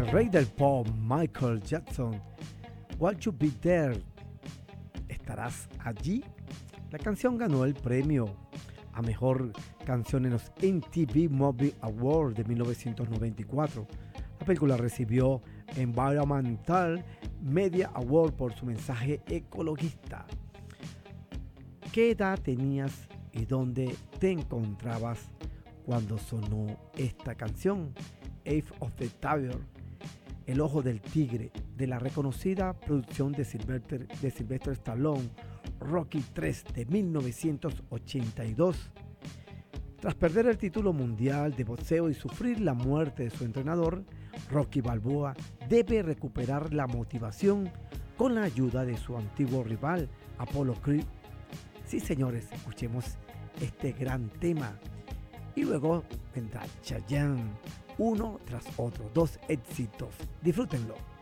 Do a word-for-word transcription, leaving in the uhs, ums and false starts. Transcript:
rey del pop Michael Jackson, Won't You Be There? ¿Estarás allí? La canción ganó el premio a mejor canción en los M T V Movie Awards de mil novecientos noventa y cuatro. La película recibió Environmental Media Award por su mensaje ecologista. ¿Qué edad tenías y dónde te encontrabas cuando sonó esta canción? Eye of the Tiger, El Ojo del Tigre, de la reconocida producción de Sylvester, de Sylvester Stallone, Rocky tres de mil novecientos ochenta y dos. Tras perder el título mundial de boxeo y sufrir la muerte de su entrenador, Rocky Balboa debe recuperar la motivación con la ayuda de su antiguo rival, Apollo Creed. Sí, señores, escuchemos este gran tema. Y luego vendrá Chayanne, uno tras otro, dos éxitos. Disfrútenlo.